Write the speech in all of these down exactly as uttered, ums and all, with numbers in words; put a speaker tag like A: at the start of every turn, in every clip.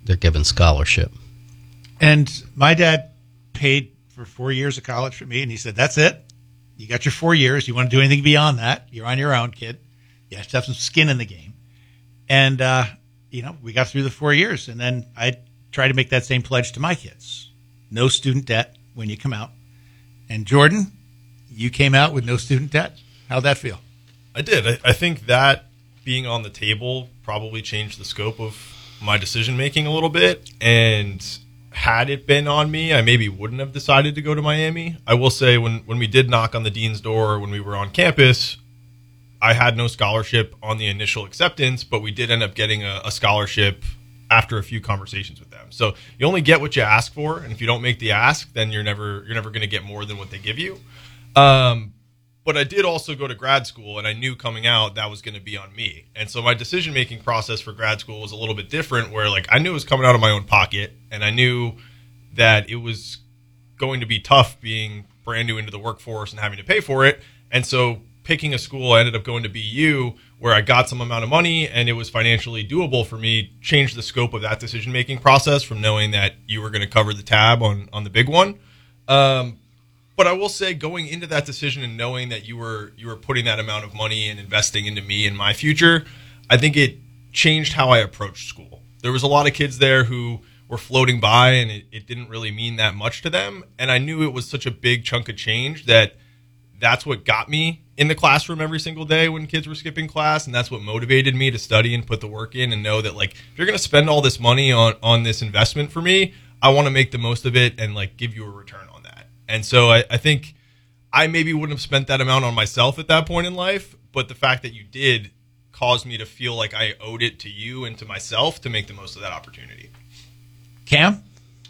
A: they're given scholarship.
B: And my dad paid for four years of college for me, and he said, that's it. You got your four years. You want to do anything beyond that, you're on your own, kid. You have to have some skin in the game. And, uh, you know, we got through the four years, and then I tried to make that same pledge to my kids. No student debt when you come out. And Jordan, you came out with no student debt. How'd that feel?
C: I did. I, I think that being on the table probably changed the scope of my decision-making a little bit. And had it been on me, I maybe wouldn't have decided to go to Miami. I will say when, when we did knock on the dean's door when we were on campus, I had no scholarship on the initial acceptance, but we did end up getting a, a scholarship after a few conversations with them. So you only get what you ask for, and if you don't make the ask, then you're never you're never going to get more than what they give you. Um, but I did also go to grad school, and I knew coming out that was going to be on me. And so my decision-making process for grad school was a little bit different, where like I knew it was coming out of my own pocket, and I knew that it was going to be tough being brand new into the workforce and having to pay for it. And so picking a school, I ended up going to B U, where I got some amount of money and it was financially doable for me, changed the scope of that decision-making process from knowing that you were going to cover the tab on, on the big one. Um, but I will say going into that decision and knowing that you were you were putting that amount of money and investing into me and my future, I think it changed how I approached school. There was a lot of kids there who were floating by and it, it didn't really mean that much to them. And I knew it was such a big chunk of change that that's what got me in the classroom every single day when kids were skipping class. And that's what motivated me to study and put the work in and know that, like, if you're going to spend all this money on, on this investment for me, I want to make the most of it and, like, give you a return on that. And so I, I think I maybe wouldn't have spent that amount on myself at that point in life, but the fact that you did caused me to feel like I owed it to you and to myself to make the most of that opportunity.
B: Cam?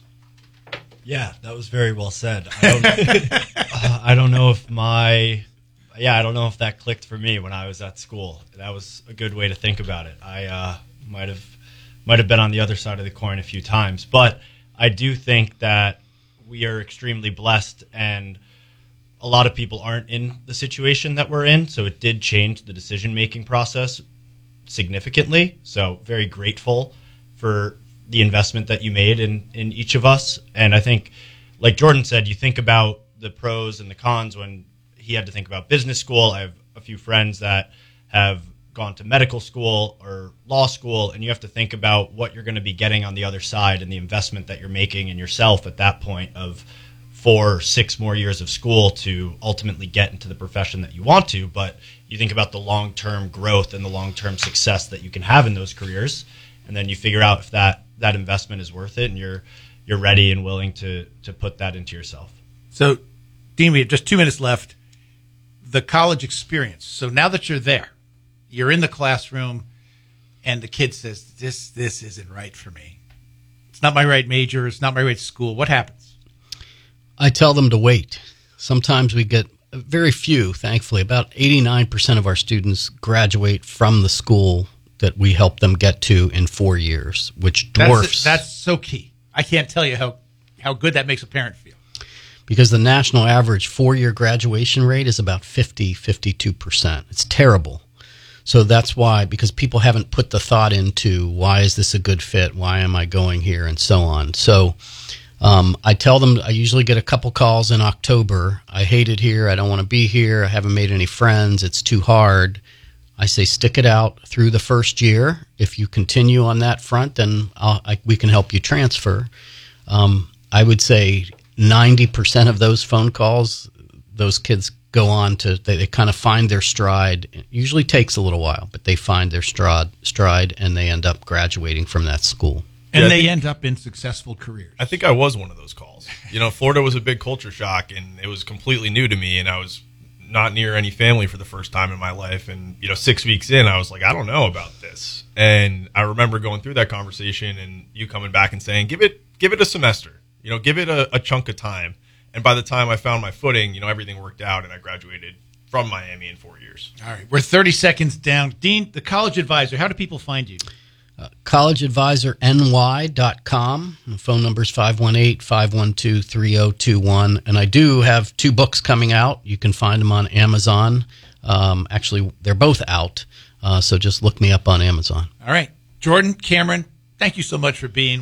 D: Yeah, that was very well said. I don't, uh, I don't know if my, yeah, I don't know if that clicked for me when I was at school. That was a good way to think about it. I uh, might have, might have been on the other side of the coin a few times, but I do think that we are extremely blessed, and a lot of people aren't in the situation that we're in. So it did change the decision-making process significantly. So very grateful for the investment that you made in, in each of us. And I think, like Jordan said, you think about the pros and the cons when he had to think about business school. I have a few friends that have gone to medical school or law school, and you have to think about what you're going to be getting on the other side and the investment that you're making in yourself at that point of four or six more years of school to ultimately get into the profession that you want to. But you think about the long-term growth and the long-term success that you can have in those careers, and then you figure out if that that investment is worth it, and you're you're ready and willing to to put that into yourself.
B: So, Dean, we have just two minutes left. The college experience. So now that you're there, you're in the classroom, and the kid says, "This this isn't right for me. It's not my right major. It's not my right school." What happens?
A: I tell them to wait. Sometimes we get very few, thankfully. About eighty-nine percent of our students graduate from the school that we help them get to in four years, which dwarfs.
B: That's, that's so key. I can't tell you how, how good that makes a parent feel.
A: Because the national average four-year graduation rate is about fifty, fifty-two percent. It's terrible. So that's why, because people haven't put the thought into why is this a good fit, why am I going here, and so on. So um, I tell them, I usually get a couple calls in October. I hate it here. I don't want to be here. I haven't made any friends. It's too hard. I say stick it out through the first year. If you continue on that front, then I'll, I, we can help you transfer. Um, I would say ninety percent of those phone calls, those kids go on to, they, they kind of find their stride. It usually takes a little while, but they find their stride, stride and they end up graduating from that school.
B: And
C: Yeah, I
B: they
C: think-
B: end up in successful careers.
C: I think I was one of those calls. You know, Florida was a big culture shock, and it was completely new to me, and I was not near any family for the first time in my life. And, you know, six weeks in, I was like, I don't know about this. And I remember going through that conversation and you coming back and saying, give it, give it a semester, you know, give it a, a chunk of time. And by the time I found my footing, you know, everything worked out and I graduated from Miami in four years.
B: All right. We're thirty seconds down. Dean, the college advisor, how do people find you?
A: Uh, college advisor N Y dot com. The phone number is five one eight, five one two, three zero two one. And I do have two books coming out. You can find them on Amazon. Um, actually, they're both out. Uh, so just look me up on Amazon.
B: All right. Jordan, Cameron, thank you so much for being